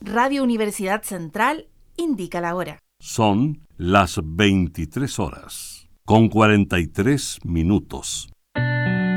Radio Universidad Central indica la hora. Son las 23 horas, con 43 minutos.